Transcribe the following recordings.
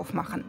aufmachen.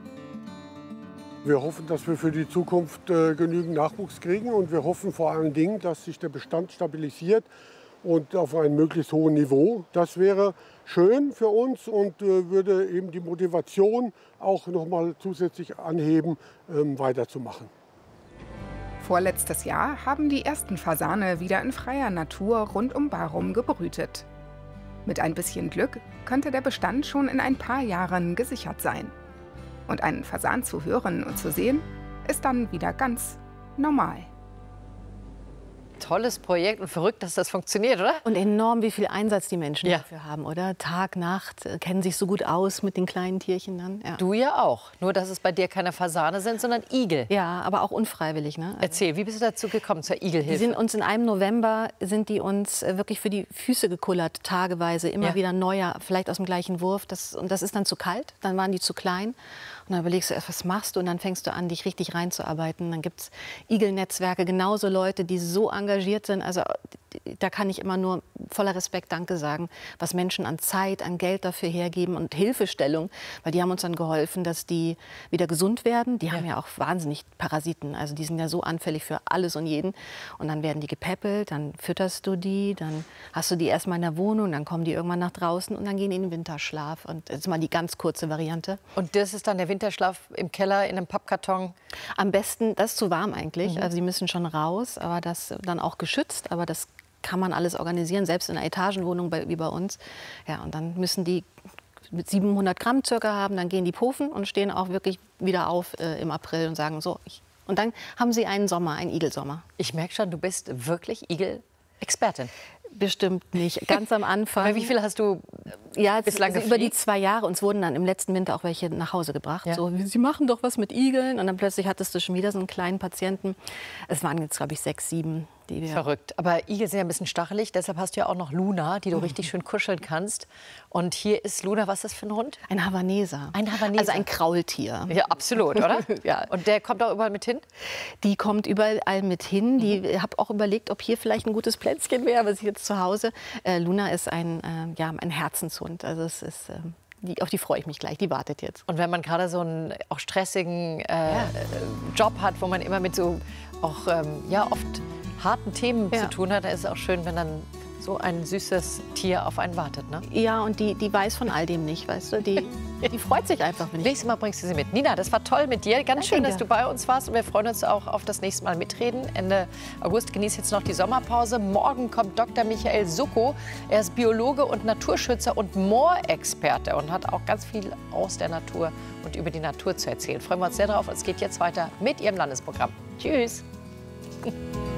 Wir hoffen, dass wir für die Zukunft genügend Nachwuchs kriegen und wir hoffen vor allen Dingen, dass sich der Bestand stabilisiert und auf einem möglichst hohen Niveau. Das wäre schön für uns und würde eben die Motivation auch noch mal zusätzlich anheben, weiterzumachen. Vorletztes Jahr haben die ersten Fasane wieder in freier Natur rund um Barum gebrütet. Mit ein bisschen Glück könnte der Bestand schon in ein paar Jahren gesichert sein. Und einen Fasan zu hören und zu sehen, ist dann wieder ganz normal. Tolles Projekt und verrückt, dass das funktioniert, oder? Und enorm, wie viel Einsatz die Menschen dafür haben, oder? Tag, Nacht, kennen sich so gut aus mit den kleinen Tierchen dann. Ja. Du ja auch. Nur, dass es bei dir keine Fasane sind, sondern Igel. Ja, aber auch unfreiwillig. Ne? Also Erzähl, wie bist du dazu gekommen, zur Igelhilfe? Die sind uns in einem November, sind die uns wirklich für die Füße gekullert, tageweise. Immer wieder neuer, vielleicht aus dem gleichen Wurf. Und das ist dann zu kalt, dann waren die zu klein. Und dann überlegst du erst, was machst du? Und dann fängst du an, dich richtig reinzuarbeiten. Dann gibt es Igelnetzwerke, genauso Leute, die so engagiert sind. Also da kann ich immer nur voller Respekt Danke sagen, was Menschen an Zeit, an Geld dafür hergeben und Hilfestellung. Weil die haben uns dann geholfen, dass die wieder gesund werden. Die haben ja auch wahnsinnig Parasiten. Also die sind ja so anfällig für alles und jeden. Und dann werden die gepäppelt, dann fütterst du die, dann hast du die erstmal in der Wohnung, dann kommen die irgendwann nach draußen und dann gehen die in den Winterschlaf. Und das ist mal die ganz kurze Variante. Und das ist dann der Winterschlaf im Keller in einem Pappkarton? Am besten, das ist zu warm eigentlich. Also sie müssen schon raus, aber das dann auch geschützt. Aber das kann man alles organisieren, selbst in einer Etagenwohnung wie bei uns. Ja, und dann müssen die mit 700 Gramm circa haben, dann gehen die pufen und stehen auch wirklich wieder auf im April und sagen so. Und dann haben sie einen Sommer, einen Igelsommer. Ich merke schon, du bist wirklich Igel-Expertin. Bestimmt nicht. Ganz am Anfang. Aber wie viel hast du bislang also über die 2 Jahre. Uns wurden dann im letzten Winter auch welche nach Hause gebracht. Ja. So, Sie machen doch was mit Igeln. Und dann plötzlich hattest du schon wieder so einen kleinen Patienten. Es waren jetzt, glaube ich, 6, 7. Verrückt. Aber Igel sind ja ein bisschen stachelig. Deshalb hast du ja auch noch Luna, die du richtig schön kuscheln kannst. Und hier ist Luna, was ist das für ein Hund? Ein Havaneser. Ein Havaneser. Also ein Kraultier. Ja, absolut, oder? Ja. Und der kommt auch überall mit hin? Die kommt überall mit hin. Ich habe auch überlegt, ob hier vielleicht ein gutes Plätzchen wäre, aber sie ist jetzt zu Hause. Luna ist ein Herzenshund. Also es ist... auf die freue ich mich gleich, die wartet jetzt. Und wenn man gerade so einen auch stressigen Job hat, wo man immer mit so auch oft harten Themen zu tun hat, dann ist es auch schön, wenn dann so ein süßes Tier auf einen wartet, ne? Ja, und die weiß von all dem nicht, weißt du? Die freut sich einfach. Nächstes Mal bringst du sie mit. Nina, das war toll mit dir. Ganz schön, dass du bei uns warst. Und wir freuen uns auch auf das nächste Mal mitreden. Ende August genießt jetzt noch die Sommerpause. Morgen kommt Dr. Michael Suckow. Er ist Biologe und Naturschützer und Moorexperte und hat auch ganz viel aus der Natur und über die Natur zu erzählen. Freuen wir uns sehr drauf. Und es geht jetzt weiter mit Ihrem Landesprogramm. Tschüss.